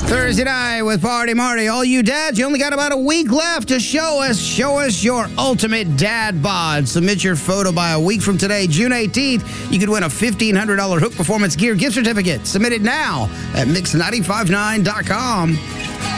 Thursday night with Party Marty. All you dads, you only got about a week left to show us your ultimate dad bod. Submit your photo by a week from today, June 18th. You could win a $1,500 Hook Performance Gear gift certificate. Submit it now at Mix959.com.